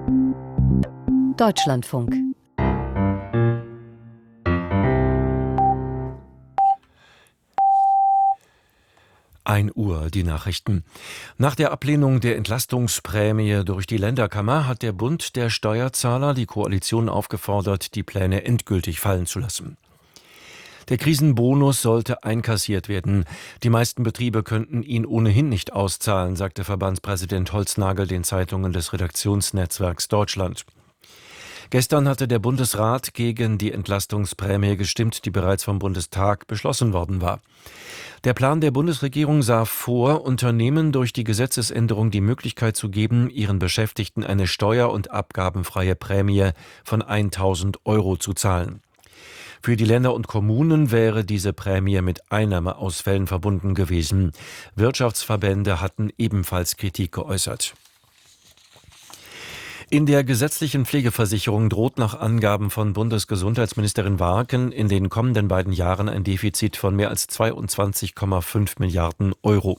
Deutschlandfunk. Uhr, die Nachrichten. Nach der Ablehnung der Entlastungsprämie durch die Länderkammer hat der Bund der Steuerzahler die Koalition aufgefordert, die Pläne endgültig fallen zu lassen. Der Krisenbonus sollte einkassiert werden. Die meisten Betriebe könnten ihn ohnehin nicht auszahlen, sagte Verbandspräsident Holznagel den Zeitungen des Redaktionsnetzwerks Deutschland. Gestern hatte der Bundesrat gegen die Entlastungsprämie gestimmt, die bereits vom Bundestag beschlossen worden war. Der Plan der Bundesregierung sah vor, Unternehmen durch die Gesetzesänderung die Möglichkeit zu geben, ihren Beschäftigten eine steuer- und abgabenfreie Prämie von 1.000 € zu zahlen. Für die Länder und Kommunen wäre diese Prämie mit Einnahmeausfällen verbunden gewesen. Wirtschaftsverbände hatten ebenfalls Kritik geäußert. In der gesetzlichen Pflegeversicherung droht nach Angaben von Bundesgesundheitsministerin Warken in den kommenden beiden Jahren ein Defizit von mehr als 22,5 Milliarden €.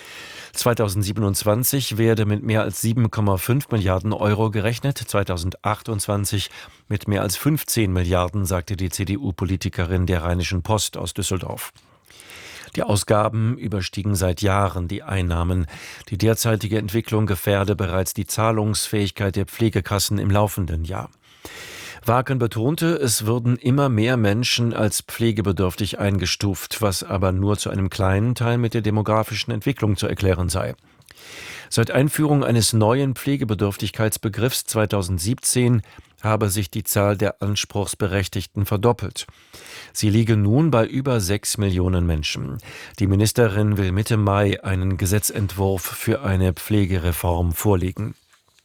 2027 werde mit mehr als 7,5 Milliarden € gerechnet, 2028 mit mehr als 15 Milliarden, sagte die CDU-Politikerin der Rheinischen Post aus Düsseldorf. Die Ausgaben überstiegen seit Jahren die Einnahmen. Die derzeitige Entwicklung gefährde bereits die Zahlungsfähigkeit der Pflegekassen im laufenden Jahr. Warken betonte, es würden immer mehr Menschen als pflegebedürftig eingestuft, was aber nur zu einem kleinen Teil mit der demografischen Entwicklung zu erklären sei. Seit Einführung eines neuen Pflegebedürftigkeitsbegriffs 2017 habe sich die Zahl der Anspruchsberechtigten verdoppelt. Sie liege nun bei über 6 Millionen Menschen. Die Ministerin will Mitte Mai einen Gesetzentwurf für eine Pflegereform vorlegen.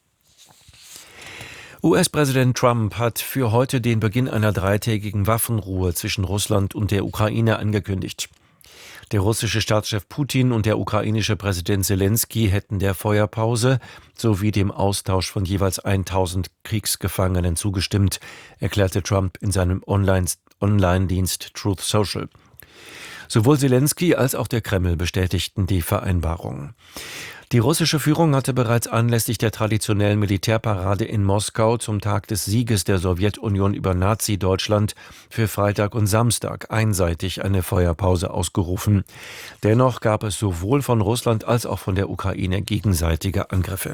US-Präsident Trump hat für heute den Beginn einer dreitägigen Waffenruhe zwischen Russland und der Ukraine angekündigt. Der russische Staatschef Putin und der ukrainische Präsident Selenskyj hätten der Feuerpause sowie dem Austausch von jeweils 1.000 Kriegsgefangenen zugestimmt, erklärte Trump in seinem Online-Dienst Truth Social. Sowohl Selenskyj als auch der Kreml bestätigten die Vereinbarung. Die russische Führung hatte bereits anlässlich der traditionellen Militärparade in Moskau zum Tag des Sieges der Sowjetunion über Nazi-Deutschland für Freitag und Samstag einseitig eine Feuerpause ausgerufen. Dennoch gab es sowohl von Russland als auch von der Ukraine gegenseitige Angriffe.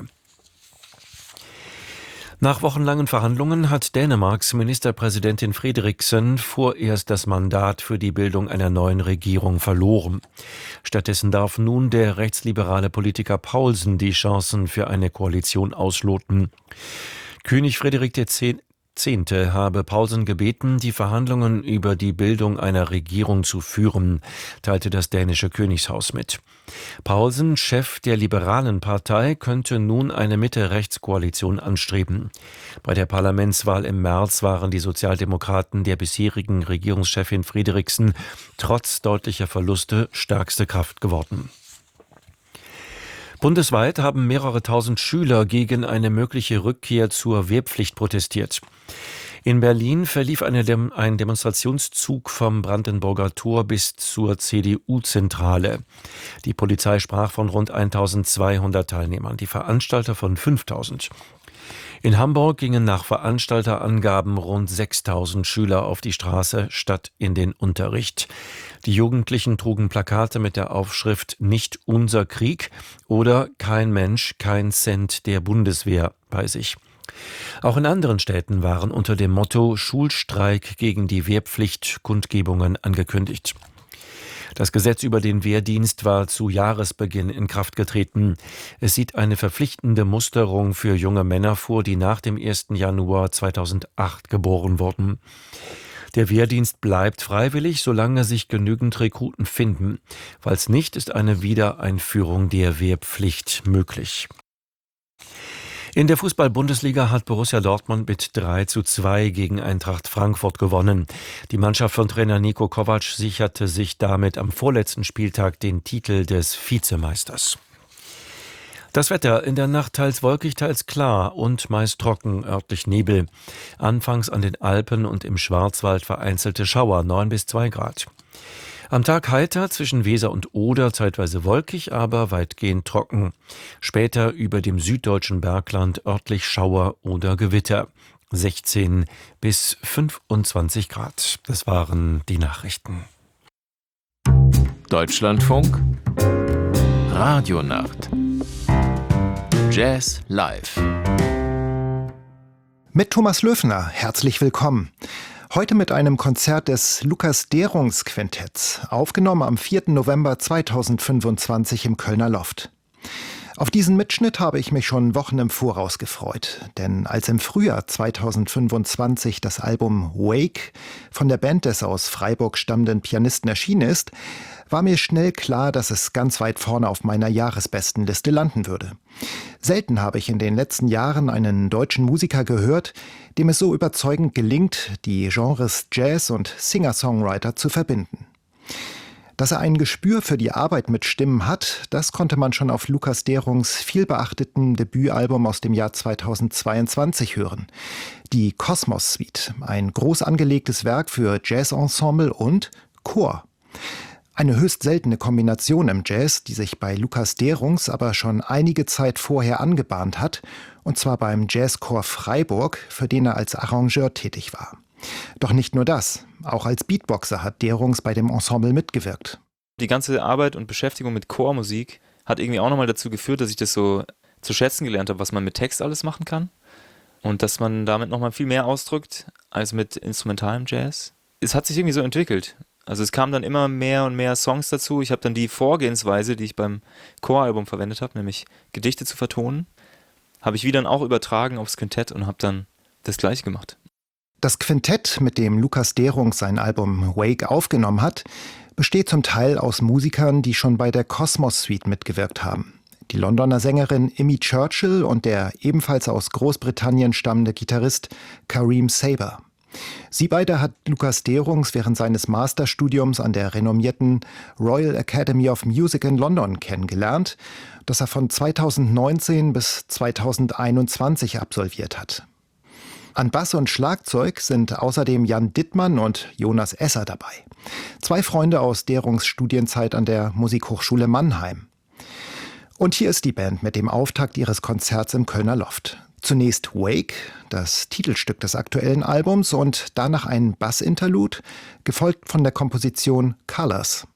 Nach wochenlangen Verhandlungen hat Dänemarks Ministerpräsidentin Frederiksen vorerst das Mandat für die Bildung einer neuen Regierung verloren. Stattdessen darf nun der rechtsliberale Politiker Paulsen die Chancen für eine Koalition ausloten. König Frederik X. habe Paulsen gebeten, die Verhandlungen über die Bildung einer Regierung zu führen, teilte das dänische Königshaus mit. Paulsen, Chef der Liberalen Partei, könnte nun eine Mitte-Rechts-Koalition anstreben. Bei der Parlamentswahl im März waren die Sozialdemokraten der bisherigen Regierungschefin Frederiksen trotz deutlicher Verluste stärkste Kraft geworden. Bundesweit haben mehrere tausend Schüler gegen eine mögliche Rückkehr zur Wehrpflicht protestiert. In Berlin verlief ein Demonstrationszug vom Brandenburger Tor bis zur CDU-Zentrale. Die Polizei sprach von rund 1.200 Teilnehmern, die Veranstalter von 5.000. In Hamburg gingen nach Veranstalterangaben rund 6.000 Schüler auf die Straße statt in den Unterricht. Die Jugendlichen trugen Plakate mit der Aufschrift »Nicht unser Krieg« oder »Kein Mensch, kein Cent der Bundeswehr« bei sich. Auch in anderen Städten waren unter dem Motto »Schulstreik gegen die Wehrpflicht« Kundgebungen angekündigt. Das Gesetz über den Wehrdienst war zu Jahresbeginn in Kraft getreten. Es sieht eine verpflichtende Musterung für junge Männer vor, die nach dem 1. Januar 2008 geboren wurden. Der Wehrdienst bleibt freiwillig, solange sich genügend Rekruten finden. Falls nicht, ist eine Wiedereinführung der Wehrpflicht möglich. In der Fußball-Bundesliga hat Borussia Dortmund mit 3:2 gegen Eintracht Frankfurt gewonnen. Die Mannschaft von Trainer Niko Kovac sicherte sich damit am vorletzten Spieltag den Titel des Vizemeisters. Das Wetter: in der Nacht teils wolkig, teils klar und meist trocken, örtlich Nebel. Anfangs an den Alpen und im Schwarzwald vereinzelte Schauer, 9 bis 2 Grad. Am Tag heiter, zwischen Weser und Oder zeitweise wolkig, aber weitgehend trocken. Später über dem süddeutschen Bergland örtlich Schauer oder Gewitter. 16 bis 25 Grad. Das waren die Nachrichten. Deutschlandfunk Radionacht Jazz live. Mit Thomas Löfner, herzlich willkommen. Heute mit einem Konzert des Lukas Derungs Quintetts, aufgenommen am 4. November 2025 im Kölner Loft. Auf diesen Mitschnitt habe ich mich schon Wochen im Voraus gefreut, denn als im Frühjahr 2025 das Album Wake von der Band des aus Freiburg stammenden Pianisten erschienen ist, war mir schnell klar, dass es ganz weit vorne auf meiner Jahresbestenliste landen würde. Selten habe ich in den letzten Jahren einen deutschen Musiker gehört, dem es so überzeugend gelingt, die Genres Jazz und Singer-Songwriter zu verbinden. Dass er ein Gespür für die Arbeit mit Stimmen hat, das konnte man schon auf Lukas Derungs vielbeachteten Debütalbum aus dem Jahr 2022 hören. Die Kosmos Suite, ein groß angelegtes Werk für Jazzensemble und Chor. Eine höchst seltene Kombination im Jazz, die sich bei Lukas Derungs aber schon einige Zeit vorher angebahnt hat, und zwar beim Jazzchor Freiburg, für den er als Arrangeur tätig war. Doch nicht nur das, auch als Beatboxer hat Derungs bei dem Ensemble mitgewirkt. Die ganze Arbeit und Beschäftigung mit Chormusik hat irgendwie auch nochmal dazu geführt, dass ich das so zu schätzen gelernt habe, was man mit Text alles machen kann und dass man damit nochmal viel mehr ausdrückt als mit instrumentalem Jazz. Es hat sich irgendwie so entwickelt. Also es kamen dann immer mehr und mehr Songs dazu. Ich habe dann die Vorgehensweise, die ich beim Choralbum verwendet habe, nämlich Gedichte zu vertonen, habe ich wieder dann auch übertragen aufs Quintett und habe dann das Gleiche gemacht. Das Quintett, mit dem Lukas Derungs sein Album Wake aufgenommen hat, besteht zum Teil aus Musikern, die schon bei der Kosmos Suite mitgewirkt haben. Die Londoner Sängerin Imi Churchill und der ebenfalls aus Großbritannien stammende Gitarrist Kareem Saber. Sie beide hat Lukas Derungs während seines Masterstudiums an der renommierten Royal Academy of Music in London kennengelernt, das er von 2019 bis 2021 absolviert hat. An Bass und Schlagzeug sind außerdem Jan Dittmann und Jonas Esser dabei. 2 Freunde aus Derungs Studienzeit an der Musikhochschule Mannheim. Und hier ist die Band mit dem Auftakt ihres Konzerts im Kölner Loft. Zunächst Wake, das Titelstück des aktuellen Albums, und danach ein Bassinterlude, gefolgt von der Komposition Colors.